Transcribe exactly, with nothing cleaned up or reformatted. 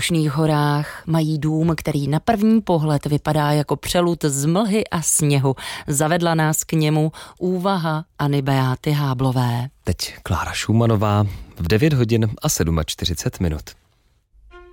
Krušných horách mají dům, který na první pohled vypadá jako přelud z mlhy a sněhu. Zavedla nás k němu úvaha Anny Beáty Háblové. Teď Klára Šumanová v devět hodin a čtyřicet sedm minut.